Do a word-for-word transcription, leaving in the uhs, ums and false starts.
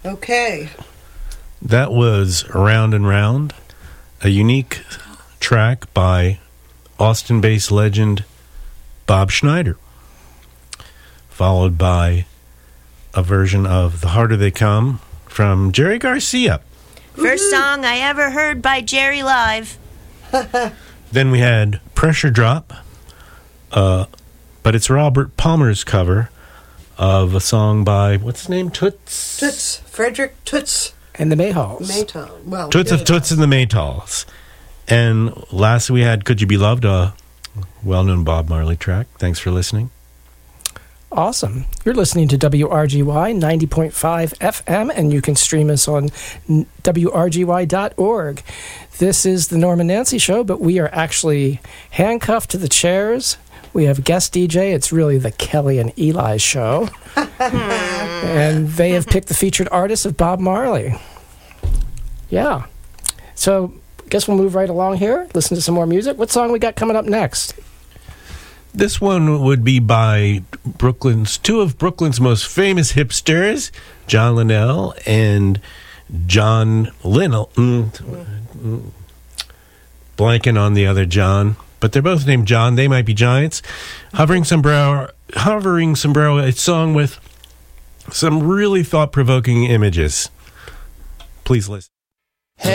Okay. That was Round and Round, a unique track by Austin-based legend Bob Schneider, followed by a version of The Harder They Come from Jerry Garcia. First song I ever heard by Jerry live. Then we had Pressure Drop, uh, but it's Robert Palmer's cover of a song by, what's his name? Toots? Toots. Frederick Toots. And the Mayhalls. Maytall. Well, Toots of Toots and the Maytalls. And last we had Could You Be Loved, a well-known Bob Marley track. Thanks for listening. Awesome. You're listening to W R G Y ninety point five F M, and you can stream us on W R G Y dot org. This is the Norm and Nancy Show, but we are actually handcuffed to the chairs. We have guest D J. It's really the Kelly and Eli show. And they have picked the featured artist of Bob Marley. Yeah. So, guess we'll move right along here, listen to some more music. What song we got coming up next? This one would be by Brooklyn's, two of Brooklyn's most famous hipsters, John Linnell and John Linnell. Mm, mm, blanking on the other John, but they're both named John. They might be giants. Hovering Sombrero, Hovering Sombrero, a song with some really thought-provoking images. Please listen.